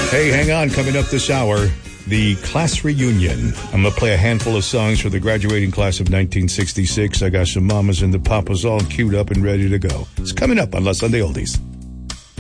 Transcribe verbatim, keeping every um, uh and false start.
Hey, hang on. Coming up this hour, the class reunion. I'm going to play a handful of songs for the graduating class of nineteen sixty-six. I got some mamas and the papas all queued up and ready to go. It's coming up on La Sunday Oldies.